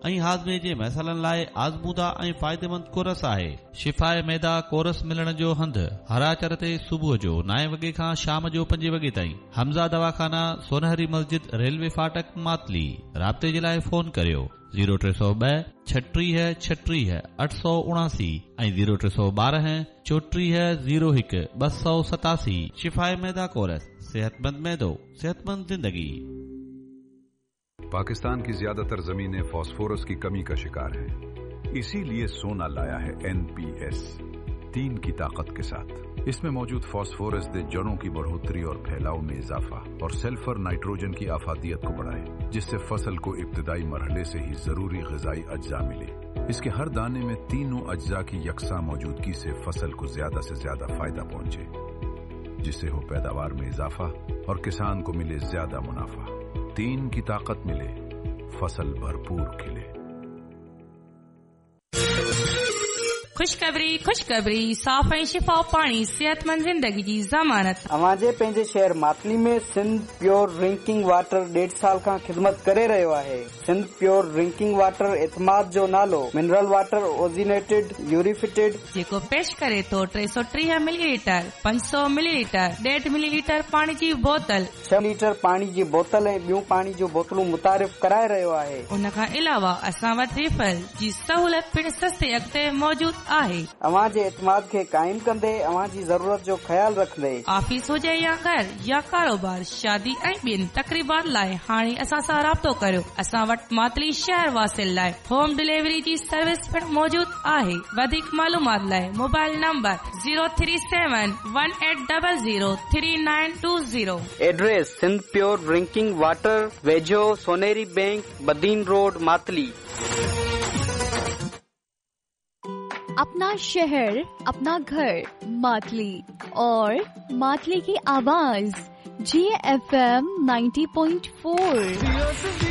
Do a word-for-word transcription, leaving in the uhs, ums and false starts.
ऐं हाज़मे जे मसइलनि लाइ आज़मूदा ऐं फ़ाइदेमंद कोरस आहे। शिफ़ाए मैदा कोरस मिलण जो हंधि हर आचर ते सुबुह जो नाए वॻे खां शाम जो पंजे वॻे ताईं। हमज़ा दवाखाना, सोनहरी मस्जिद, रेलवे फाटक, मातली। राब्ते जे लाइ फोन करियो ज़ीरो टे सौ ॿ छटीह छटीह अठ सौ उणासी ऐं ज़ीरो टे सौ ॿारहं चोटीह ज़ीरो हिकु ॿ सौ सतासी। शिफ़ाए मैदा कोरस, सेहतमंद मैदो, सेहतमंद जिंदगी। पाकिस्तान की ज्यादातर जमीनें फास्फोरस की कमी का शिकार हैं। इसीलिए सोना लाया है एन पी एस तीन की ताकत के साथ। इसमें मौजूद फास्फोरस दे जड़ों की बढ़ोतरी और फैलाव में इजाफा और सल्फर नाइट्रोजन की आफादियत को बढ़ाए, जिससे फसल को इब्तिदाई मरहले से ही जरूरी ग़िज़ाई अज्जा मिले। इसके हर दाने में तीनों अज्जा की यकसा मौजूदगी से फसल को ज्यादा से ज्यादा फायदा पहुंचे, जिससे हो पैदावार में इजाफा और किसान को मिले ज्यादा मुनाफा। तीन की ताकत मिले, फसल भरपूर खिले। खुशखबरी खुशखबरी साफ़ ऐं शिफा पाणी, सेहतमंद जिंदगी जी ज़मानत। अवांजे पंहिंजे शहर मातली में सिंध प्योर ड्रिंकिंग वाटर डेढ़ साल खां ख़िदमत करे रहियो आहे। सिंध प्योर ड्रिंकिंग वाटर एतमाद जो नालो मिनरल वाटर ओजिनेटेड यूरिफिटेड जेको पेश करे थो टे सौ टीह मिलीलीटर, पंज सौ मिलीलीटर, डेढ़ मिलीलीटर पाणी जी बोतल, छह लीटर पाणी जी बोतल ऐं ॿियूं पाणी जूं बोतलूं मुतारिफ़ कराए रहियो आहे। उन खां अलावा असां वटि रिफल जी सहूलियत पिण सस्ते अॻिते मौजूद आहे। अवां जे एतमाद खे काइम कंदे, अवां जी ज़रूरत जो ख्याल रखंदे, ऑफिस हुजे या घर या कारोबार, शादी ऐं ॿियनि तकरीबात लाइ हाणे असां सां राब्तो करियो। असां वटि मातली शहर वासिल लाइ होम डिलीवरी जी सर्विस पिण मौजूद आहे। वधीक मालूमात लाइ mobile number zero three seven one eight double zero three nine two zero. Address Sindh pure drinking water, वेझो सोनेरी बैंक, बदीन रोड, मातली। अपना शहर, अपना घर, मातली और मातली की आवाज जी F M ninety point four.